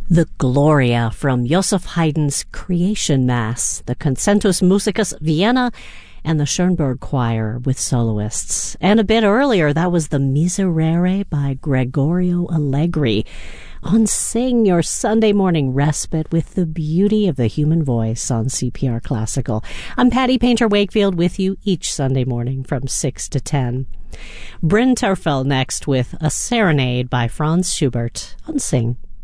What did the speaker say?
The Gloria from Joseph Haydn's Creation Mass, the Concentus Musicus Vienna, and the Schoenberg Choir with soloists. And a bit earlier, that was the Miserere by Gregorio Allegri on Sing, your Sunday morning respite with the beauty of the human voice on CPR Classical. I'm Patty Painter-Wakefield with you each Sunday morning from 6 to 10. Bryn Terfel next with A Serenade by Franz Schubert on Sing.